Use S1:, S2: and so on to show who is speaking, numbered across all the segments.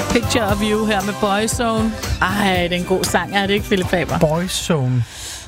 S1: Picture of You her med Boyzone. Ej, det er en god sang, er det ikke, Philip Faber?
S2: Boyzone.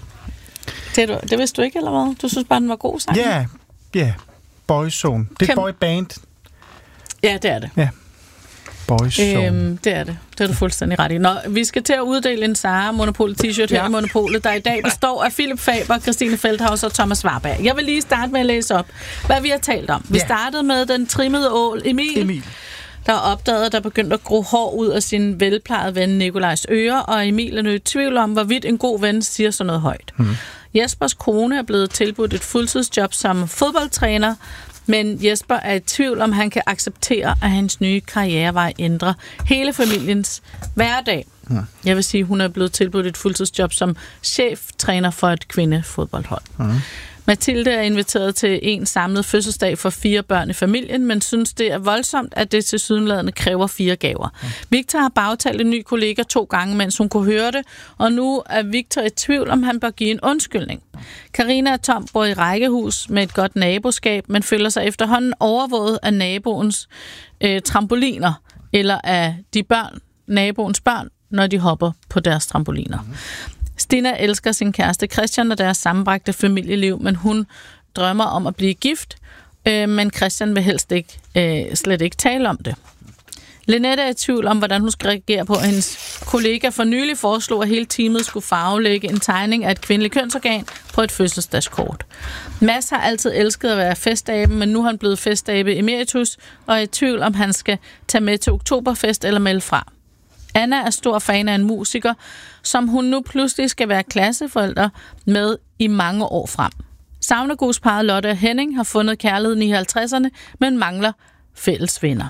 S1: Det vidste du ikke, eller hvad? Du synes bare, den var god sang?
S2: Ja. Boyzone. Det er et boyband.
S1: Ja, det er det.
S2: Ja. Boyzone.
S1: Det er det. Det er du fuldstændig ret i. Nå, vi skal til at uddele en Zara Monopol t-shirt her i Monopolet, der i dag består af Philip Faber, Christine Feldhaus og Thomas Warberg. Jeg vil lige starte med at læse op, hvad vi har talt om. Vi startede med den trimmede ål Emil. Der opdagede, at der begyndte at gro hår ud af sin velplejede ven Nikolajs ører, og Emil er nu i tvivl om, hvorvidt en god ven siger sådan noget højt. Jespers kone er blevet tilbudt et fuldtidsjob som fodboldtræner, men Jesper er i tvivl om, han kan acceptere, at hans nye karrierevej ændrer hele familiens hverdag. Jeg vil sige, hun er blevet tilbudt et fuldtidsjob som cheftræner for et kvindefodboldhold. Mathilde er inviteret til en samlet fødselsdag for 4 børn i familien, men synes, det er voldsomt, at det tilsyneladende kræver 4 gaver. Victor har bagtalt en ny kollega 2 gange, mens hun kunne høre det, og nu er Victor i tvivl, om han bør give en undskyldning. Karina og Tom bor i rækkehus med et godt naboskab, men føler sig efterhånden overvåget af naboens trampoliner, eller af naboens børn, når de hopper på deres trampoliner. Stina elsker sin kæreste Christian og deres sammenbragte familieliv, men hun drømmer om at blive gift, men Christian vil helst slet ikke tale om det. Lynette er i tvivl om, hvordan hun skal reagere på, at hendes kollega for nylig foreslog, at hele teamet skulle farvelægge en tegning af et kvindeligt kønsorgan på et fødselsdagskort. Mads har altid elsket at være festabe, men nu er han blevet festabe emeritus og er i tvivl, om han skal tage med til Oktoberfest eller melde fra. Anna er stor fan af en musiker, som hun nu pludselig skal være klasseforælder med i mange år frem. Saunagusparret Lotte og Henning har fundet kærligheden i 50'erne, men mangler fælles venner.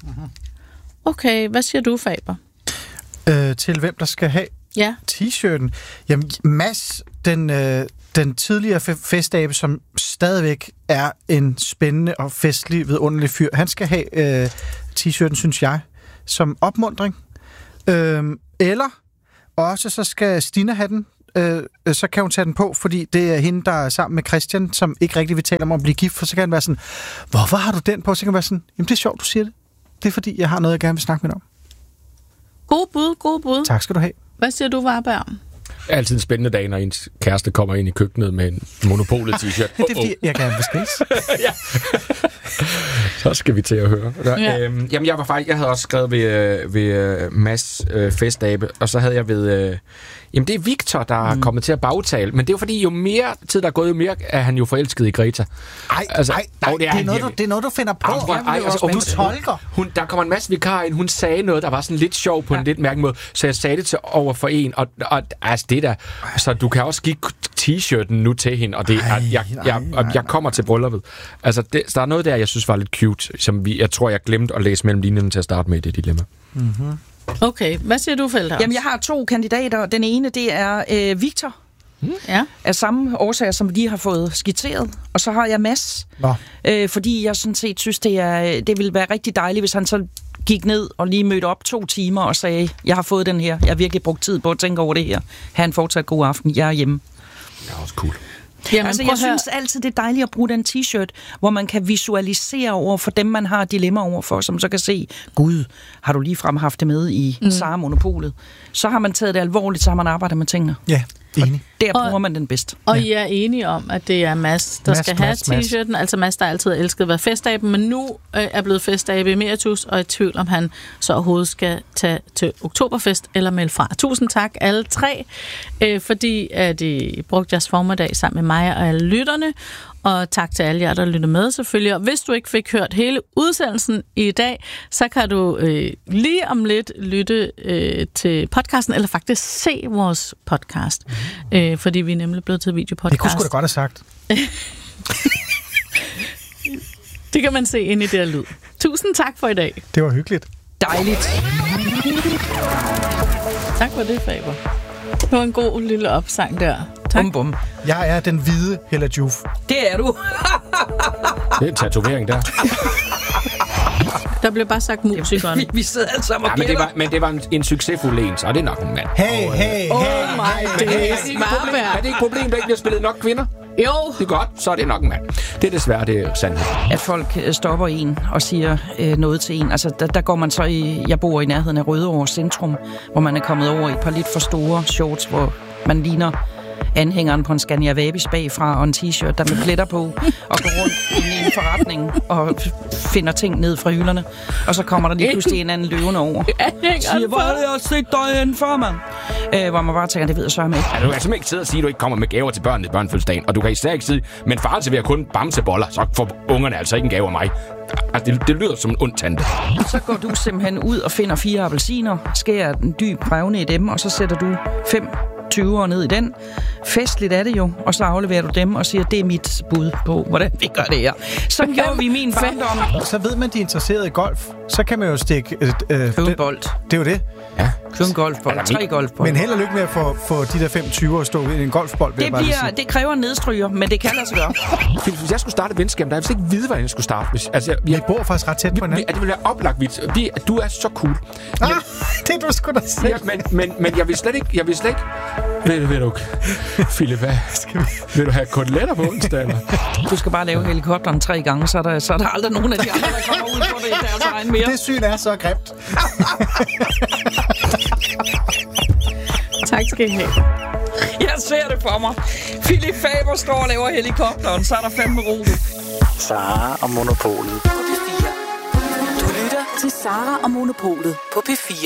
S1: Okay, hvad siger du, Faber?
S2: Til hvem der skal have t-shirten? Jamen, Mads, den tidligere festabe, som stadigvæk er en spændende og festlig, vidunderlig fyr, han skal have t-shirten, synes jeg, som opmuntring. Eller også så skal Stina have den, så kan hun tage den på, fordi det er hende, der er sammen med Christian, som ikke rigtig vil tale om at blive gift, for så kan han være sådan, hvorfor har du den på? Så kan han være sådan, jamen det er sjovt, du siger det. Det er fordi, jeg har noget, jeg gerne vil snakke med dig om.
S1: God bud.
S2: Tak skal du have.
S1: Hvad siger du, Warberg?
S3: Det er altid en spændende dag, når ens kæreste kommer ind i køkkenet med en Monopolet t-shirt.
S2: Det er fordi, jeg gerne vil skæs.
S3: Ja. Så skal vi til at høre. Jamen, jeg havde også skrevet ved Mads festabe, og så havde jeg ved... Jamen, det er Victor, der er kommet til at bagtale. Men det er jo fordi, jo mere tid der er gået, jo mere er han jo forelsket i Greta.
S2: Nej, det er noget, du finder på. Du tolker.
S3: Der kommer en masse vikarer ind. Hun sagde noget, der var sådan lidt sjov på en lidt mærkelig måde. Så jeg sagde det til over for en. Og altså, det der... Så du kan også give t-shirten nu til hende. Og det, jeg kommer til brylluppet. Altså, der er noget der, jeg synes var lidt cute, som jeg tror, jeg glemte at læse mellem linjerne til at starte med i det dilemma.
S1: Mm-hmm. Okay, hvad siger du, Feldhaus?
S4: Jamen, jeg har 2 kandidater. Den ene, det er Victor. Af samme årsager, som de har fået skitseret. Og så har jeg Mads. Fordi jeg sådan set synes, det ville være rigtig dejligt, hvis han så gik ned og lige mødte op 2 timer og sagde, jeg har fået den her. Jeg har virkelig brugt tid på at tænke over det her. Ha' en fortsat god aften. Jeg er hjemme.
S3: Det er også cool.
S4: Jamen, altså, jeg synes altid, det er dejligt at bruge den t-shirt, hvor man kan visualisere over for dem, man har dilemma over for, som så kan se, gud, har du ligefrem haft det med i Zara Monopolet? Så har man taget det alvorligt, så har man arbejdet med tingene.
S2: Ja, enig.
S4: Der bruger man den bedst.
S1: Og I er enige om, at det er Mads, der skal have t-shirten. Altså Mads, der altid har elsket at være festabe, men nu er blevet festabe emeritus, og i tvivl om han så overhovedet skal tage til Oktoberfest eller melde fra. Tusind tak alle 3, fordi at I brugte jeres formiddag sammen med mig og alle lytterne. Og tak til alle jer, der lytter med selvfølgelig. Og hvis du ikke fik hørt hele udsendelsen i dag, så kan du lige om lidt lytte til podcasten, eller faktisk se vores podcast. Fordi vi er nemlig blevet til videopodcast.
S2: Det kunne sgu da godt have sagt.
S1: Det kan man se ind i det her lyd. Tusind tak for i dag.
S2: Det var hyggeligt.
S4: Dejligt.
S1: Tak for det, Faber. Det var en god lille opsang der. Tak.
S4: Bum, bum.
S2: Jeg er den hvide Hella Juf.
S4: Det er du.
S3: Det er en tatovering der.
S1: Der blev bare sagt musikeren.
S4: Vi sidder alle sammen og
S3: men det var en succesfuld en, så det er nok en mand.
S2: Hey.
S1: Oh my days.
S3: Er det ikke et problem, der ikke bliver spillet nok kvinder?
S1: Jo.
S3: Det er godt, så er det nok en mand. Det er desværre det sandhed.
S4: At folk stopper en og siger noget til en. Altså, der går man så i... Jeg bor i nærheden af Rødovre Centrum, hvor man er kommet over i et par lidt for store shorts, hvor man ligner anhængeren på en Scania Vabis bagfra og en t-shirt, der med pletter på, og går rundt i en forretning og finder ting ned fra hylderne. Og så kommer der lige pludselig en anden løvende over. Siger, hvor er det, jeg har set dig hen for, mand? Hvor man bare tænker, det ved jeg så ikke.
S3: Ja, du kan simpelthen ikke sidde og sige, at du ikke kommer med gaver til børnene i børnefødselsdagen, og du kan især ikke sige, men far serverer kun bamseboller, så får ungerne altså ikke en gave af mig. Altså, det lyder som en ond tante.
S4: Så går du simpelthen ud og finder 4 appelsiner, skærer en dyb revne i dem, og så sætter du 5 20'er ned i den. Festligt er det jo, og så afleverer du dem og siger, det er mit bud på, hvordan vi gør det her. Så gjorde vi min barndom.
S2: Så ved man, de er interesseret i golf. Så kan man jo stikke...
S4: Købe en bold.
S2: Det er jo det.
S3: Ja.
S4: Købe en golfbold. 3 golfbold.
S2: Men held og lykke med at få de der 5-20'er at stå i en golfbold.
S4: Det kræver en nedstryger, men det kan lade sig gøre.
S3: Hvis jeg skulle starte et venskab, der jeg ikke vide, hvordan jeg skulle starte.
S2: Vi bor faktisk ret tæt på hinanden.
S3: Det ville være oplagt vidt. Du er så cool.
S2: Men, det er du sgu da se.
S3: Ja, men jeg vil slet ikke... Ved du, Philip, vil du have koteletter på onsdag?
S4: Du skal bare lave helikopteren 3 gange, så er der aldrig nogen af de andre, der kommer ud på det i deres egen mere.
S2: Det syn er så grimt.
S1: Tak skal I have.
S4: Jeg ser det for mig. Philip Faber står og laver helikopteren, så er der fandme ro.
S5: Sara og Monopolet på P4.
S6: Du lytter til Sara og Monopolet på P4.